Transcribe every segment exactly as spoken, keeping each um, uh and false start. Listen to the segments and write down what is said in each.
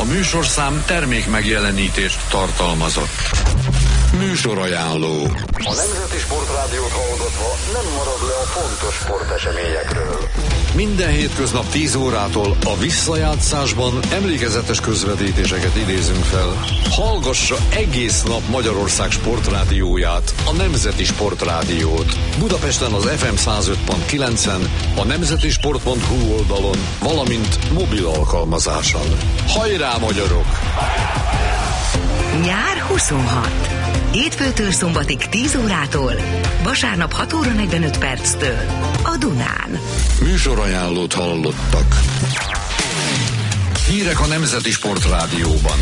műsorszám termék megjelenítést tartalmazott. Műsorajánló. A Nemzeti Sportrádiót hallgatva nem marad le a fontos sporteseményekről. Minden hétköznap tíz órától a visszajátszásban emlékezetes közvetítéseket idézünk fel. Hallgassa egész nap Magyarország sportrádióját, a Nemzeti Sportrádiót. Budapesten az ef em száz öt pont kilencen, a nemzetisport pont hu oldalon, valamint mobil alkalmazáson. Hajrá, magyarok! Nyár huszonhat. Hétfőtől szombatig tíz órától, vasárnap hat óra negyvenöt perctől a Dunán. Műsorajánlót hallottak. Hírek a Nemzeti Sportrádióban.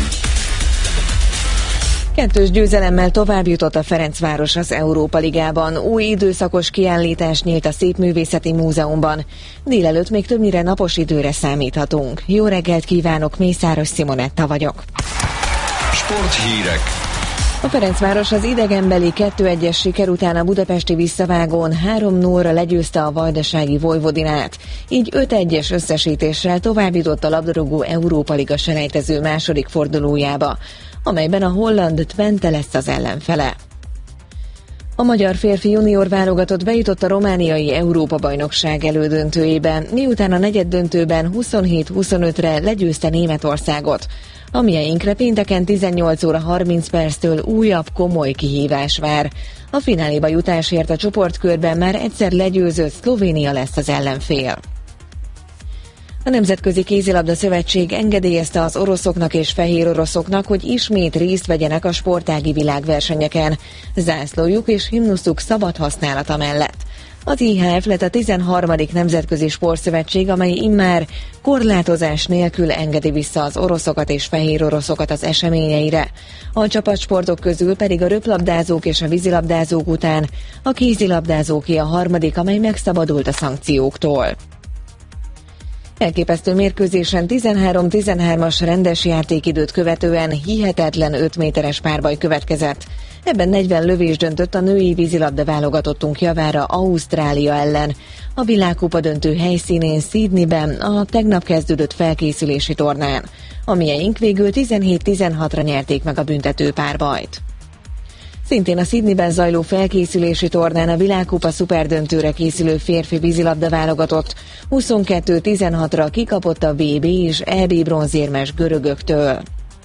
Kettős győzelemmel tovább jutott a Ferencváros az Európa Ligában. Új időszakos kiállítás nyílt a Szépművészeti Múzeumban. Délelőtt még többnyire napos időre számíthatunk. Jó reggelt kívánok, Mészáros Simonetta vagyok. Sporthírek. A Ferencváros az idegenbeli kettő egyes siker után a budapesti visszavágón három nullra legyőzte a vajdasági Vojvodinát. Így öt egyes összesítéssel tovább jutott a labdarúgó Európa Liga selejtező második fordulójába, amelyben a holland Twente lesz az ellenfele. A magyar férfi junior válogatott bejutott a romániai Európa-bajnokság elődöntőjébe, miután a negyeddöntőben huszonhét huszonötre legyőzte Németországot. A mieinkre pénteken tizennyolc óra harminc perctől újabb komoly kihívás vár. A fináléba jutásért a csoportkörben már egyszer legyőzött Szlovénia lesz az ellenfél. A Nemzetközi Kézilabda Szövetség engedélyezte az oroszoknak és fehér oroszoknak, hogy ismét részt vegyenek a sportági világversenyeken, zászlójuk és himnuszuk szabad használata mellett. Az i há ef lett a tizenharmadik Nemzetközi Sportszövetség, amely immár korlátozás nélkül engedi vissza az oroszokat és fehér oroszokat az eseményeire. A csapatsportok közül pedig a röplabdázók és a vízilabdázók után a kézilabdázóké a harmadik, amely megszabadult a szankcióktól. Elképesztő mérkőzésen tizenhárom tizenhármas rendes játékidőt követően hihetetlen öt méteres párbaj következett. Ebben negyven lövés döntött a női vízilabda válogatottunk javára Ausztrália ellen. A világkupa döntő helyszínén Sydneyben a tegnap kezdődött felkészülési tornán. A mieink végül tizenhét tizenhatra nyerték meg a büntető párbajt. Szintén a Sydneyben zajló felkészülési tornán a világkupa szuperdöntőre készülő férfi vízilabda válogatott huszonkettő tizenhatra kikapott a vé bé és é bé bronzérmes görögöktől.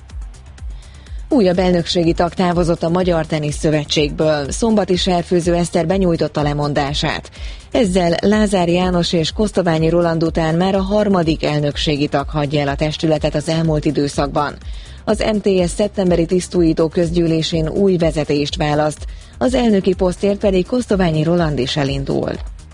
Újabb elnökségi tag távozott a Magyar Tenisz Szövetségből. Szombati Serfőző Eszter benyújtotta lemondását. Ezzel Lázár János és Kosztolányi Roland után már a harmadik elnökségi tag hagyja el a testületet az elmúlt időszakban. Az em té es szeptemberi tisztújító közgyűlésén új vezetést választ, az elnöki posztért pedig Kosztolányi Roland is elindul.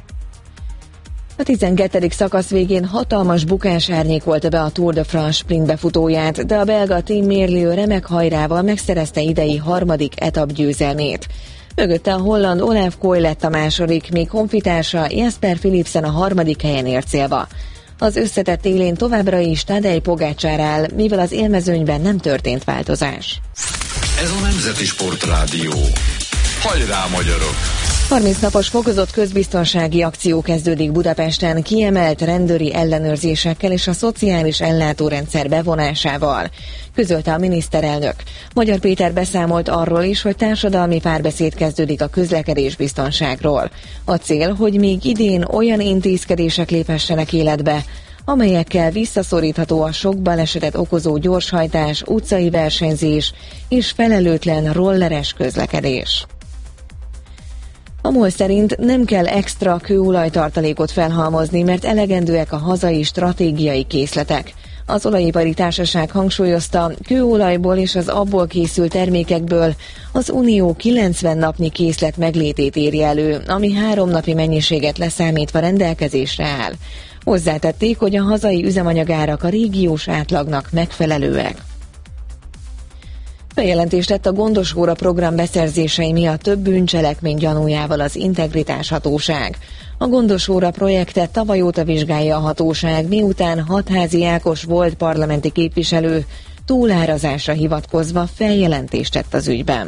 A tizenkettedik szakasz végén hatalmas bukás árnyékolta be a Tour de France sprint befutóját, de a belga Tim Merlier remek hajrával megszerezte idei harmadik etap győzelmét. Mögötte a holland Olaf Koy lett a második, míg honfitársa Jasper Philipsen a harmadik helyen ért célba. Az összetett élén továbbra is Tadej Pogačar áll, mivel az élmezőnyben nem történt változás. Ez a Nemzeti Sportrádió. Hajrá, magyarok! harminc napos fokozott közbiztonsági akció kezdődik Budapesten, kiemelt rendőri ellenőrzésekkel és a szociális ellátórendszer bevonásával, közölte a miniszterelnök. Magyar Péter beszámolt arról is, hogy társadalmi párbeszéd kezdődik a közlekedésbiztonságról. A cél, hogy még idén olyan intézkedések léphessenek életbe, amelyekkel visszaszorítható a sok balesetet okozó gyorshajtás, utcai versenyzés és felelőtlen rolleres közlekedés. A MOL szerint nem kell extra kőolajtartalékot felhalmozni, mert elegendőek a hazai stratégiai készletek. Az olajipari társaság hangsúlyozta, kőolajból és az abból készült termékekből az Unió kilencven napnyi készlet meglétét éri elő, ami három napi mennyiséget leszámítva rendelkezésre áll. Hozzátették, hogy a hazai üzemanyagárak a régiós átlagnak megfelelőek. Bejelentést tett a Gondos Óra program beszerzései miatt több bűncselekmény gyanújával az Integritás Hatóság. A Gondos Óra projektet tavaly óta vizsgálja a hatóság, miután Hatházi Ákos volt parlamenti képviselő túlárazásra hivatkozva feljelentést tett az ügyben.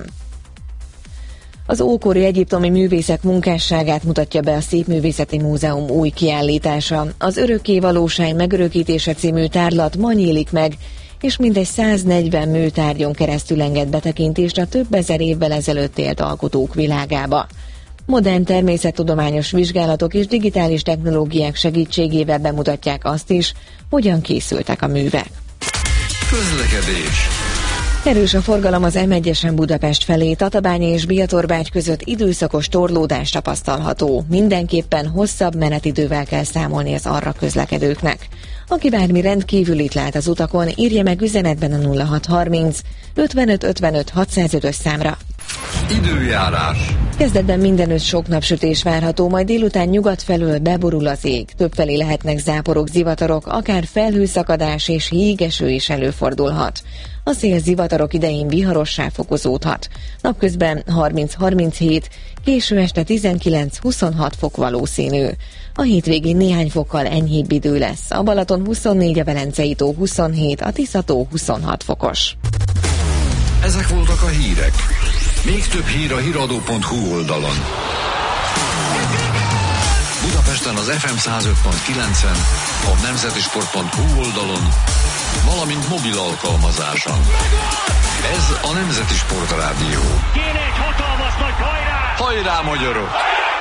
Az ókori egyiptomi művészek munkásságát mutatja be a Szépművészeti Múzeum új kiállítása. Az Örökké valóság megörökítése című tárlat ma nyílik meg, és mindegy száznegyven műtárgyon keresztül enged betekintést a több ezer évvel ezelőtt élt alkotók világába. Modern természettudományos vizsgálatok és digitális technológiák segítségével bemutatják azt is, hogyan készültek a művek. Közlekedés. Erős a forgalom az em egyesen Budapest felé, Tatabánya és Bihatorbágy között időszakos torlódás tapasztalható. Mindenképpen hosszabb menetidővel kell számolni az arra közlekedőknek. Aki bármi rendkívülit lát az utakon, írja meg üzenetben a nulla hat harminc ötvenöt ötvenöt hatszázötös számra. Időjárás. Kezdetben mindenütt sok napsütés várható, majd délután nyugat felől beborul az ég. Többfelé lehetnek záporok, zivatarok, akár felhőszakadás és jégeső is előfordulhat. A szél zivatarok idején viharossá fokozódhat. Napközben harminc-harminchét, késő este tizenkilenc-huszonhat fok valószínű. A hétvégén néhány fokkal enyhébb idő lesz. A Balaton huszonnégy, a Velencei tó huszonhét, a Tisza-tó huszonhat fokos. Ezek voltak a hírek. Még több hír a híradó pont hu oldalon. Budapesten az ef em száz öt pont kilencen, a nemzeti sport pont hu oldalon, valamint mobil alkalmazáson. Ez a Nemzeti Sportrádió. Kéne egy hatalmas nagy hajrá! Hajrá, magyarok!